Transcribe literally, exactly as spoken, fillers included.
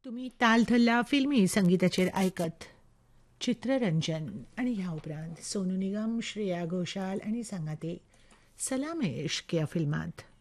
तुम्ही ताल धल्ला फिल्मी संगीताचेर आयकत चित्ररंजन आणि ह्या उपरांत सोनू निगम, श्रेया घोषाल आणि सांगाते सलाम इश्क ह्या फिल्मांत